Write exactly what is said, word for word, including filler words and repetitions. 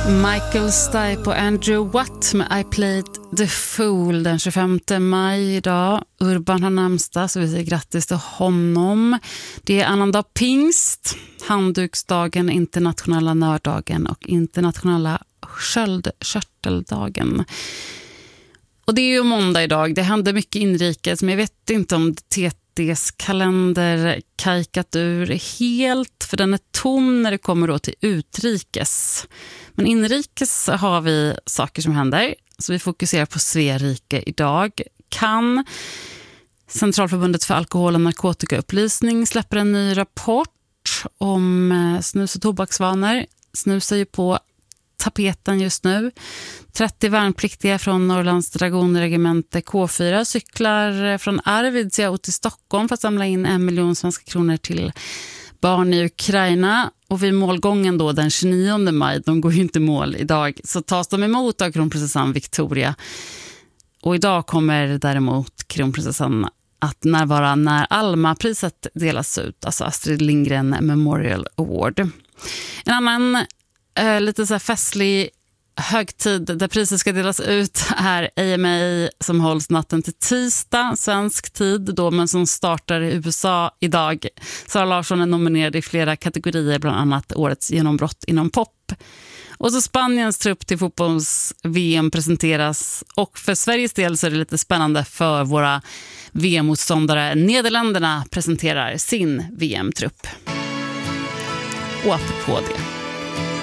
Michael Stipe och Andrew Watt med I Played the Fool den tjugofemte maj idag. Urban har namnsdag, så vi säger grattis till honom. Det är annandag pingst, handduksdagen, internationella nörddagen och internationella sköldkörteldagen. Och det är ju måndag idag. Det händer mycket inrikes, men jag vet inte om T T:s kalender kajkat ur helt, för den är tom när det kommer då till utrikes. Men inrikes har vi saker som händer, så vi fokuserar på Sverige idag. Kan Centralförbundet för alkohol- och narkotikaupplysning släpper en ny rapport om snus- och tobaksvanor. Snus är ju på tapeten just nu. trettio värnpliktiga från Norrlands dragonregemente K fyra cyklar från Arvidsjaur och till Stockholm för att samla in en miljon svenska kronor till barn i Ukraina. Och vid målgången då den tjugonionde maj, de går ju inte mål idag, så tas de emot av kronprinsessan Victoria. Och idag kommer däremot kronprinsessan att närvara när Alma-priset delas ut, alltså Astrid Lindgren Memorial Award. En annan eh, lite så här festlig högtid där priset ska delas ut är A M A som hålls natten till tisdag svensk tid då, men som startar i U S A idag. Sara Larsson är nominerad i flera kategorier, bland annat årets genombrott inom pop. Och så Spaniens trupp till fotbolls-V M presenteras, och för Sveriges del så är det lite spännande för våra V M-motståndare. Nederländerna presenterar sin V M-trupp. Och apropå det,